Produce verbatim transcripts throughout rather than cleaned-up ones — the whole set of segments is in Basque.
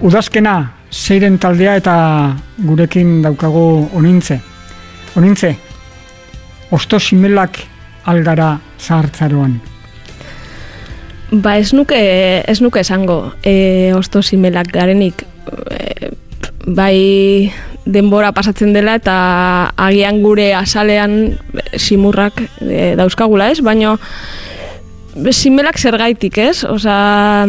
Udazkena, zeiren taldea eta gurekin daukagu onintze. Onintze, osto simelak algara zahartzaroan. Ba, ez nuke, ez nuke esango, e, osto simelak garenik. E, bai denbora pasatzen dela eta agian gure azalean simurrak e, dauzkagula, ez? Baina simelak zergaitik, ez? Osa,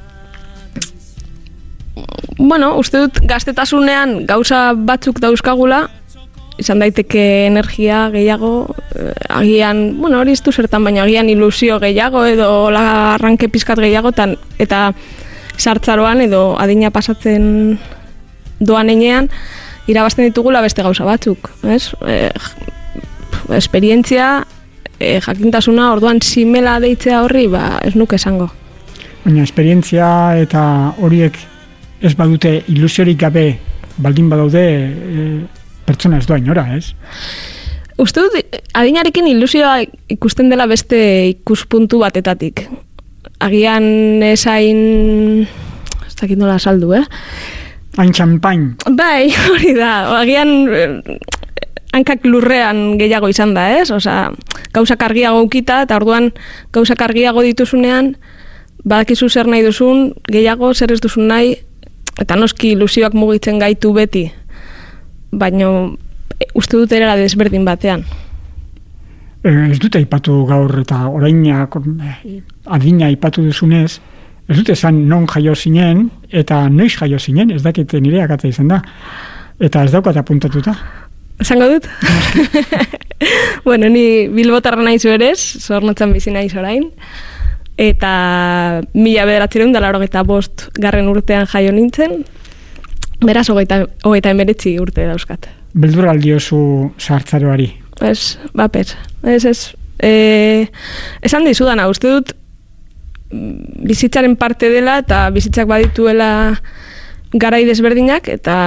bueno, uste dut gaztetasunean gauza batzuk dauzkagula, izan daiteke energia gehiago, agian, bueno, hori iztu zertan, baina agian ilusio gehiago edo arranke pizkat gehiago, tan, eta sartzaroan edo adina pasatzen doan enean, irabazten ditugula beste gauza batzuk, ez? E, esperientzia, e, jakintasuna, orduan simela deitzea horri, ba, ez nuke esango. Baina esperientzia eta horiek ez badute ilusiorik gabe baldin badaude, e, pertsona ez doa inora, ez? Uste dut, adinarekin ilusioa ikusten dela beste ikuspuntu batetatik. Agian esain, ez dakit nola saldu, eh? Hain txampain. Bai, hori da. Agian hankak lurrean gehiago izan da, ez? Osa, gauzak argiago ukita, eta orduan gauzak argiago dituzunean, badakizu zer nahi duzun, gehiago zer ez duzun nahi, eta noski ilusioak mugitzen gaitu beti. Baina uste dut erara desberdin batean. Ez dute aipatu gaur eta orain adina aipatu duzunez, ez dute esan non jaio zinen eta noiz jaio zinen, ez dakit nire akatza izan da. Eta ez daukat apuntatuta. Esango dut? Bueno, ni bilbotarra naiz berez, Zornotzan bizi naiz orain. Eta mila bederatziehun eta laurogeita bost garren urtean jaio nintzen. Beraz, hogeita emeretzi urte dauzkat. Beldur aldiozu zahartzaroari? Ez, bapes. Ez, ez. E, esan dizudana, uste dut bizitzaren parte dela eta bizitzak badituela garai desberdinak eta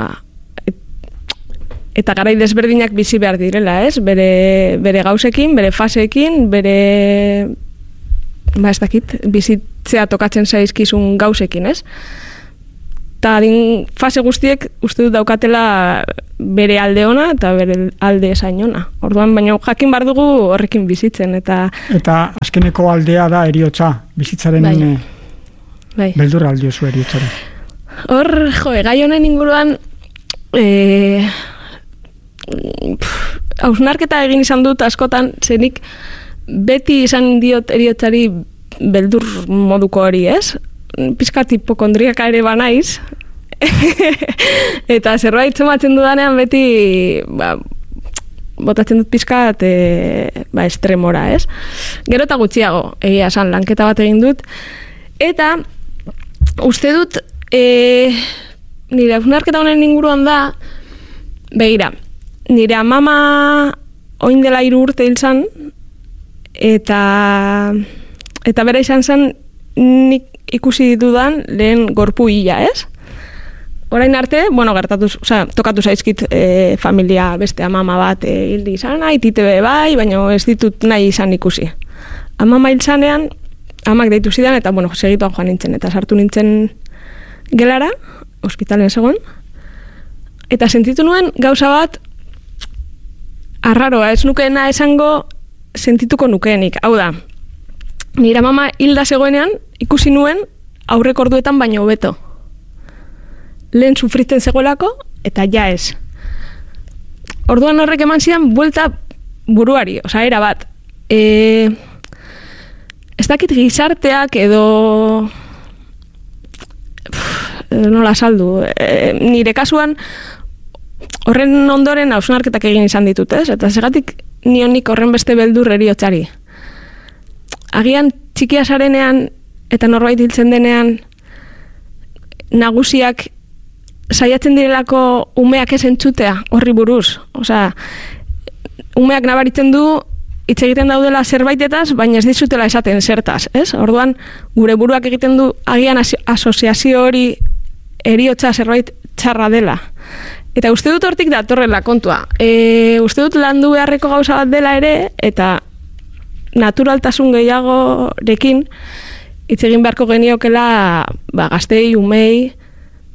eta garai desberdinak bizi behar direla, ez? Bere, bere gauzekin, bere faseekin, bere ba ez dakit, bizitzea tokatzen zaizkizun gauzekin, ez? Eta adin fase guztiek uste dut daukatela bere alde ona eta bere alde esain ona. Orduan, baina jakin bar dugu horrekin bizitzen. Eta eta azkeneko aldea da eriotza, bizitzaren bai. Bai. Beldurra aldiozu eriotzari. Hor, jo, gai honen inguruan e, hausnarketa egin izan dut askotan, zenik beti izan diot eriotzari beldur moduko hori, ez? Pizkat hipokondriaka ere banaiz, eta zerbait zomatzen dudanean beti ba, botatzen dut pizkat e, ba, estremora, ez? Gero eta gutxiago, egia esan, lanketa bat egin dut, eta uste dut e, nire hausnarketa honen inguruan da, begira, nire amama oin dela hiru urte hil zan, eta eta bera izan zen nik ikusi dudan lehen gorpu hila, ez? Orain arte, bueno, gertatu, osea, tokatu zaizkit e, familia beste amama bat e, hildi izan, aitite be bai, baina ez ditut nahi izan ikusi. Amama hil zanean, amak deitu zidan, eta, bueno, segituan joan nintzen, eta sartu nintzen gelara, ospitalen zegoen, eta sentitu nuen gauza bat arraroa, ez nukeena esango sentituko nukeenik. Hau da, nire mama hilda zegoenean, ikusi nuen aurreko orduetan baino hobeto. Lehen sufritzen zegoelako, eta ja ez. Orduan horrek eman zidan, buelta buruari, oza, era bat. E, ez dakit gizarteak edo Pff, nola saldu. E, nire kasuan, horren ondoren hausnarketak egin izan ditut, ez? Eta segatik nionik horren beste beldur eriotzari. Agian txikia zarenean eta norbait hiltzen denean nagusiak saiatzen direlako umeak ez entzutea horri buruz. Osea, umeak nabaritzen du hitz egiten daudela zerbaitetaz, baina ez dizutela esaten zertaz, ez? Orduan, gure buruak egiten du agian asoziazio hori eriotza zerbait txarra dela. Eta uste dut hortik datorrela kontua. E, uste dut landu beharreko gauza bat dela ere, eta naturaltasun gehiagorekin hitz egin beharko geniokela ba, gaztei, umei,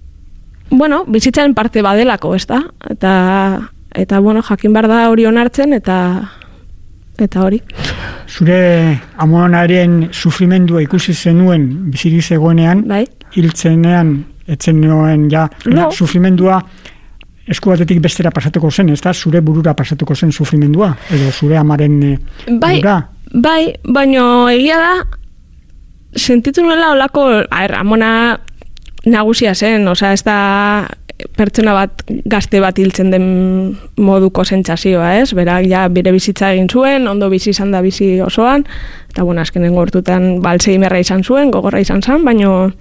bueno, bizitzaren parte badelako, ez da? Eta, eta bueno, jakin behar da hori onartzen, eta eta hori. Zure amonaren sufrimendua ikusi zenuen bizirik zegoenean, bai? Hiltzenean, etzen noen ja, no. Sufrimendua esku batetik bestera pasatuko zen, ez da? Zure burura pasatuko zen sufrimendua, edo zure amaren bai, burura. Bai, baino egia da, sentitu nuela olako, aher, amona nagusia zen, osea, ez da pertsona bat, gazte bat hiltzen den moduko sentsazioa, ez? Berak ja bere bizitza egin zuen, ondo bizi izan da bizi osoan, eta bueno, azkenengo urtutan balseimerra izan zuen, gogorra izan zen, baino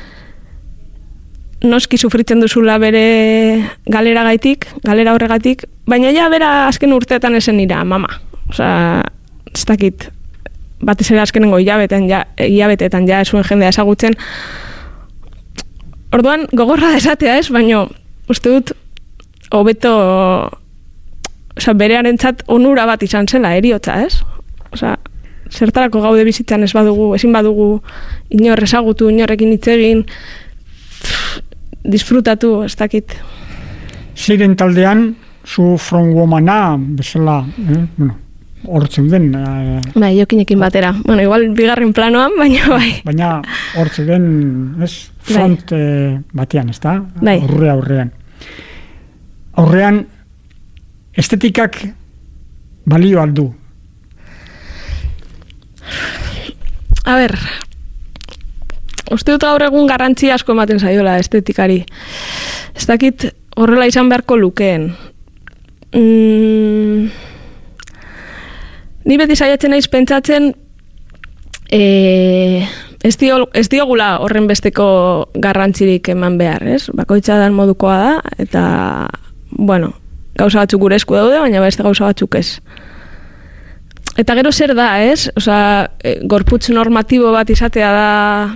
noski sufritzen duzula bere galera gaitik, galera horregatik, baina ja bera azken urteetan esen ira, mama. Osea, ez dakit, batez ere azkenengo hilabetean ja, hilabeteetan ja zuen jendea ezagutzen. Orduan, gogorra desatea ez, baina uste dut hobeto, osea, berearentzat onura bat izan zela, eriotza, ez? Osea, zertarako gaude bizitzan ez badugu, ezin badugu inor ezagutu, inorrekin hitz egin, disfrutatu, ez dakit. Zeiren taldean, zu From Womana, bezala, eh? bueno, hor zeuden. Eh, bai, jokinekin batera. Bueno, igual bigarren planoan, baina bai. Baina hor zeuden, ez, front bai. eh, batean, ez da? Bai. Aurre aurrean. Aurrean, estetikak balio aldu. A ber, uste dut gaur egun garrantzi asko ematen zaiola estetikari. Ez dakit horrela izan beharko lukeen. Mm, ni beti saiatzen naiz pentsatzen e, ez, dio, ez diogula horren besteko garrantzirik eman behar, ez? Bakoitza dan modukoa da, eta, bueno, gauza batzuk gure esku daude, baina beste gauza batzuk ez. Eta gero zer da, ez? Osea, gorputz normatibo bat izatea da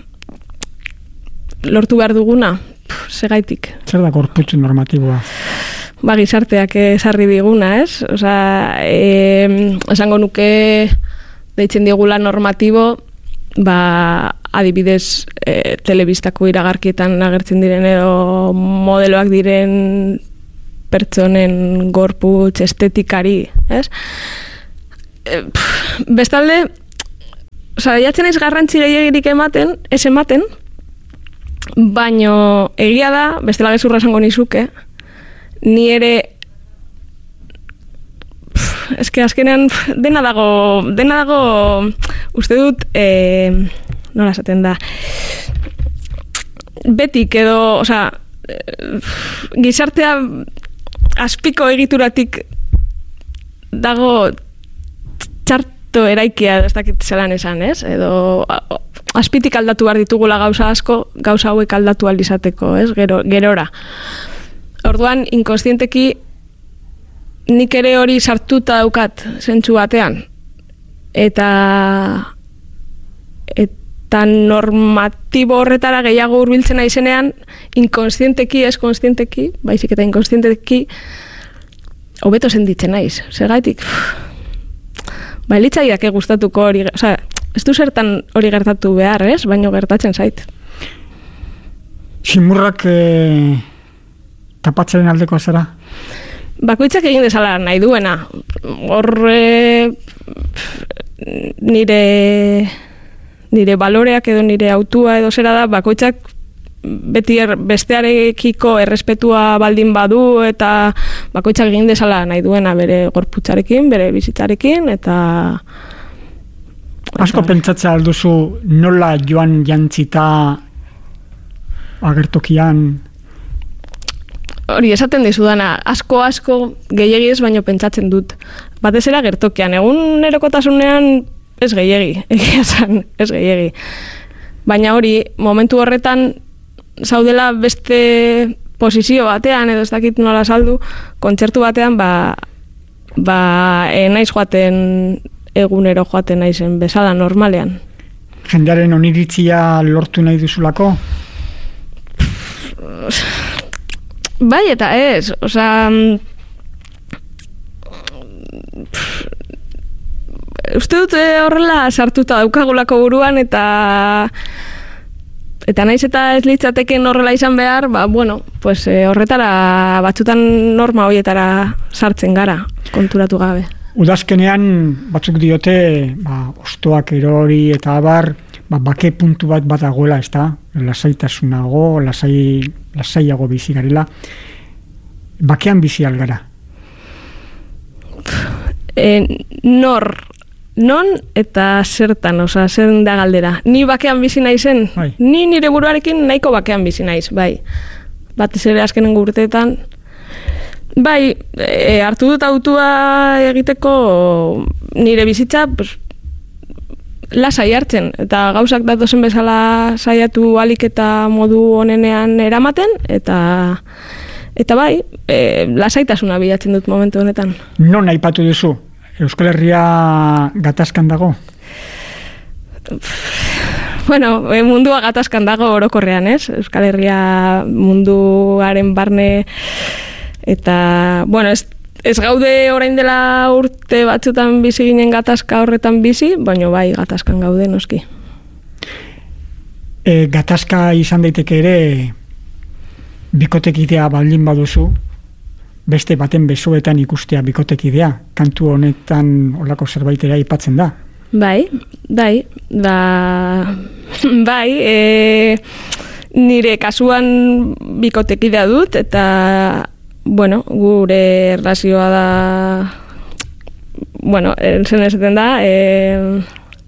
lortu behar duguna, segaitik. Zer da gorputz normatiboa? Ba, gizarteak esarri diguna, ez? Osea, e, esango nuke deitzen diegula normatibo, ba, adibidez, e, telebistako iragarkietan agertzen diren edo modeloak diren pertsonen gorputz estetikari, ez? E, pff, bestalde, osea, jatzen naiz garrantzi gehiegirik ematen, ez ematen, baino egia da, bestela gezurra esango nizuke, ni ere pff, eske azkenean pff, dena dago dena dago uste dut eh, nola esaten da betik edo, osea, gizartea azpiko egituratik dago txarto eraikia, ez dakit zelan esan, ez? Edo azpitik aldatu behar ditugula gauza asko, gauza hauek aldatu aldizateko, ez? Gero, gerora. Orduan, inkostienteki nik ere hori sartuta daukat zentsu batean. Eta eta normatibo horretara gehiago hurbiltzen naizenean, inkostienteki, ez konstienteki, baizik eta inkostienteki hobeto senditzen naiz. Zergatik, ba, elitzaiak gustatuko hori, osea, ez du zertan hori gertatu behar, ez? Baino gertatzen zait. Ximurrak eh, tapatzaren aldeko zara? Bakoitzak egin dezala nahi duena. Horre nire nire baloreak edo nire autua edo zera da, bakoitzak beti er, bestearekiko errespetua baldin badu eta bakoitzak egin dezala nahi duena bere gorputzarekin, bere bizitzarekin, eta asko eta... pentsatzea alduzu nola joan jantzita agertokian? Hori, esaten dizudana, asko asko gehiegi ez baino pentsatzen dut. Batez ere agertokian, egun erokotasunean ez gehiegi, egia esan, ez gehiegi. Baina hori, momentu horretan zaudela beste posizio batean, edo ez dakit nola saldu, kontzertu batean, ba, ba e, naiz joaten, egunero joaten naizen bezala normalean. Jendearen oniritzia lortu nahi duzulako? Bai eta ez, osea, uste dut horrela sartuta daukagulako buruan eta eta naiz eta ez litzateken horrela izan behar, ba, bueno, pues, e, horretara batzutan norma horietara sartzen gara, konturatu gabe. Udazkenean batzuk diote, ba, ostoak erori eta abar, ba, bake puntu bat bat dagoela, ez da? Lasaitasunago, lasai, lasaiago bizi garela. Bakean bizi algara? E, nor, non eta zertan, oza, zer da galdera. Ni bakean bizi naizen, bai. Ni nire buruarekin nahiko bakean bizi naiz, bai. Batez ere azkenengo urteetan. Bai, e, hartu dut autua egiteko nire bizitza, pues, lasai hartzen, eta gauzak datozen bezala saiatu alik eta modu honenean eramaten, eta eta bai, e, lasaitasuna bilatzen dut momentu honetan. Non aipatu duzu? Euskal Herria gatazkan dago? Bueno, mundua gatazkan dago orokorrean, ez? Euskal Herria munduaren barne eta, bueno, ez, ez gaude orain dela urte batzutan bizi ginen gatazka horretan bizi, baina bai gatazkan gaude noski. E, gatazka izan daiteke ere bikotekidea baldin baduzu, beste baten besoetan ikustea bikotekidea, kantu honetan olako zerbaitera aipatzen da. Bai, bai, da, bai, e, nire kasuan bikotekidea dut, eta, bueno, gure erlazioa da, bueno, zen esaten da, e,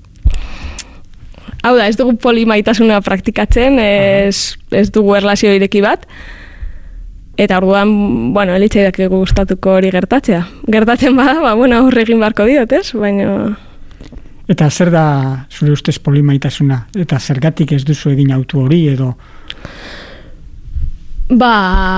hau da, ez dugu polimaitasuna praktikatzen, ez, ez dugu erlazio ireki bat, eta orduan, bueno, elitzaidak gustatuko hori gertatzea. Gertatzen bada, ba, bueno, horregin barko diot, ez? Baina... Eta zer da, zure ustez, polimaitasuna? Eta zergatik ez duzu egin autu hori, edo? Ba...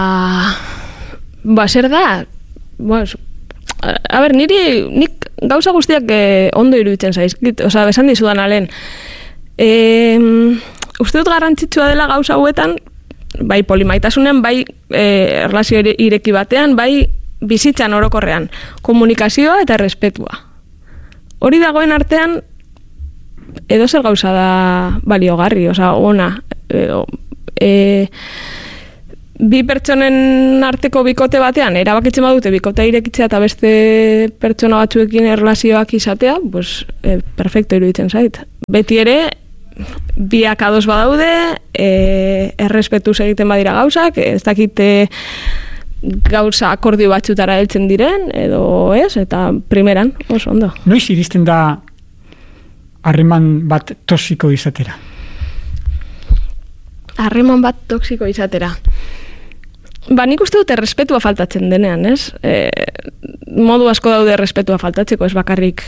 Ba, zer da? Ba, a ber, niri, nik gauza guztiak eh, ondo iruditzen zaizkit, oza, besan dizudan alen. E, uste dut garrantzitsua dela gauza hauetan, bai polimaitasunen, bai e, erlazio ireki batean, bai bizitzan orokorrean. Komunikazioa eta errespetua. Hori dagoen artean, edo zer gauza da baliogarri, oza, ona. Edo, e, bi pertsonen arteko bikote batean, erabakitzen badute bikotea irekitzea eta beste pertsona batzuekin erlazioak izatea, pues, e, perfecto iruditzen zait. Beti ere, biak ados badaude, e, errespetuz egiten badira gauzak, ez dakite gauza akordio batzutara heltzen diren, edo ez, eta primeran, oso ondo. Noiz iristen da harreman bat toxiko izatera? Harreman bat toxiko izatera. Ba, nik uste dute errespetua faltatzen denean, ez? E, modu asko daude errespetua faltatzeko, ez bakarrik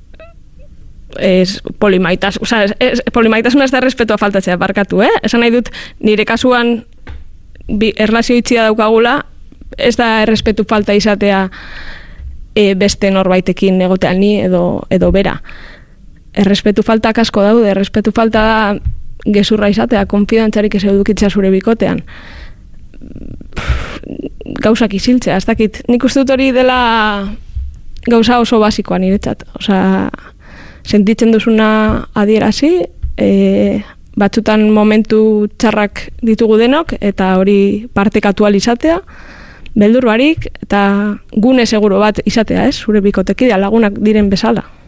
es polimaitas, o sea, es, polimaitasuna ez da errespetua faltatzea barkatu, eh? Esan nahi dut, nire kasuan bi, erlazio itxia daukagula, ez da errespetu falta izatea e, beste norbaitekin egotean ni edo, edo bera. Errespetu faltak asko daude, errespetu falta da gezurra izatea, konfidantzarik ez edukitzea zure bikotean. Gauzak isiltzea, ez dakit. Nik uste dut hori dela gauza oso basikoa niretzat. Osea, sentitzen duzuna adierazi, e, batzutan momentu txarrak ditugu denok, eta hori partekatu ahal izatea, beldur barik, eta gune seguro bat izatea, ez? Zure bikotekidea lagunak diren bezala.